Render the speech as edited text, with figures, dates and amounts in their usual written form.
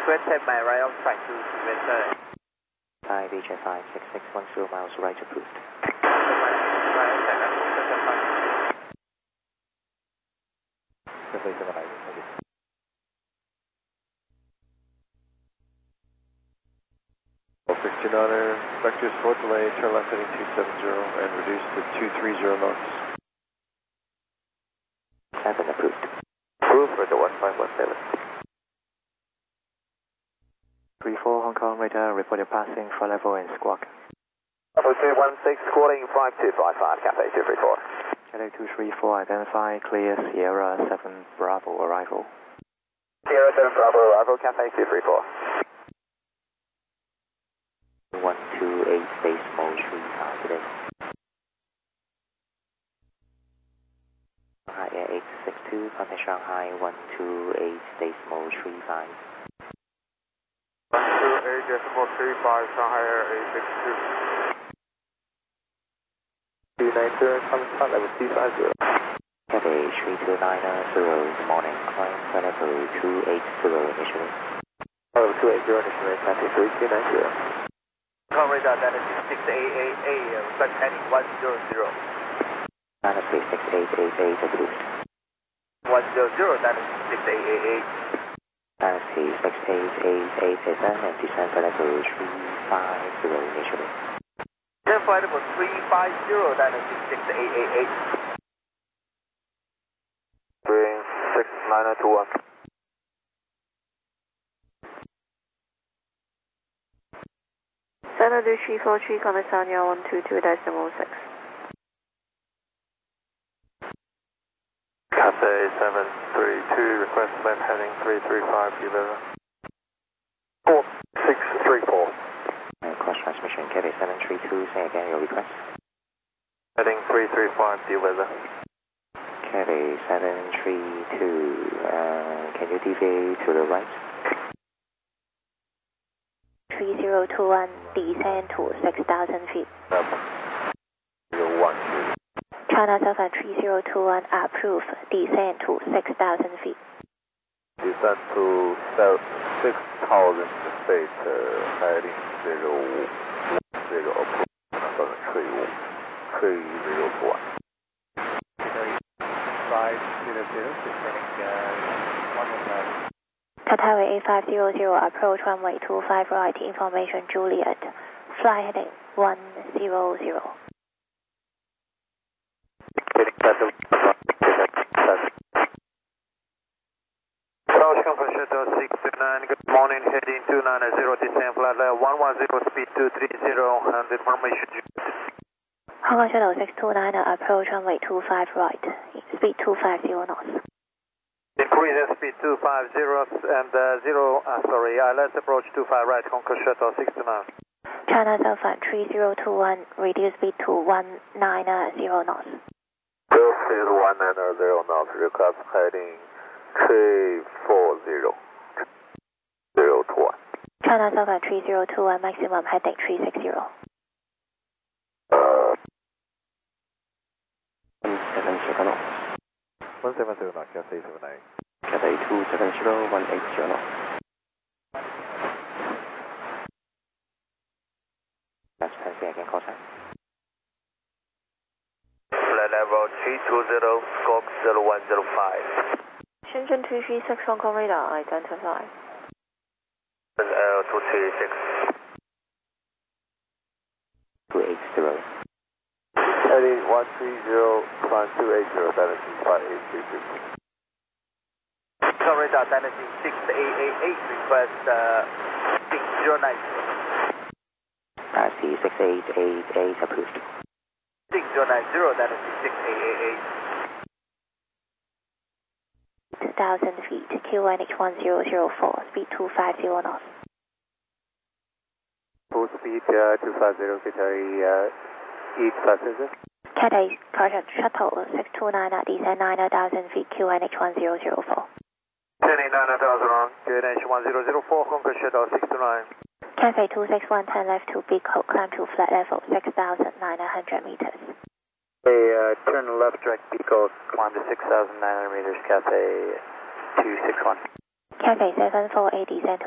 square 10 my right on track to Sylvester. Thai BJ 56610 miles right approved. Victor Honor, vectors forward delay, turn left heading 270 and reduce to 230 knots. 7 approved. Approved for the 1517. 34 Hong Kong radar, report your passing for level and squawk. Bravo 216, calling 5255, Cafe 234. Cathay 234, identify clear Sierra 7 Bravo arrival. Sierra 7 Bravo arrival, Cafe 234. 128 space mode 3 today. Shanghai Air 862, contact Shanghai 128 space mode 35. 128.35, Shanghai Air 862. 290, coming flight level 250. Cathay 3290, good morning, climb flight level 280 initially. Level 280 initially, Cathay 3290. Hong Kong radar, that is 688A, request heading 100. China 6888 approved. 100, that is 6888. China 6888 descend and descend flight level 350 initially. Then flight level 350, that is 6888. Bring 69021. Center 343, contact Sanya 122.6. Cathay 732, request left heading 335, deliver. 4634. Cross transmission, Cathay 732, say again your request. Heading 335, deliver. Cathay 732, can you deviate to the right? 3021, descend to 6,000 feet. 012. China Southern 3021, approved, descend to 6,000 feet. Descend to 6,000 feet, heading 010, approved, 3021. 500, descending 119. Cathay 8500, approach runway 25 right, information Juliet, fly heading 100. Approach Comfort Shuttle 629, good morning, heading 290, descend flight level 110, speed 230, and information Juliet. Hong Kong Shuttle 629, approach runway 25 right, speed 250 knots. Increase speed 250 and let's approach 25 right, Concord Shuttle 69. China Southern 3021, reduce speed to 190 knots. Reduce speed 190 knots, request heading 340, 021. China Southern 3021, maximum heading 360. 170 knots, Cathay 79. Cathay 270, 180 knots. That's Taxi again, call sign. Flight level 320, squawk 0105. Shenzhen 236, Hong Kong radar, identify. L236. 280. Heading 130, climb 280, that is 5833. Hong radar, that is 6888, request 6090. RC 6888 approved. 6090, that is 6888. 2,000 feet, QNH 1004, speed 250 knots. Full speed 250, Cathay each passenger. Cathay Shuttle 629, descend 9,000 feet, QNH 1004. Turning 9,000 on, QNH 1004, Concord Shuttle 629. Cathay 261, turn left to Big Hook, climb to flight level 6,900 meters. Turn left direct Big Hook, climb to 6,900 meters, Cathay 261. Cathay 748, descend to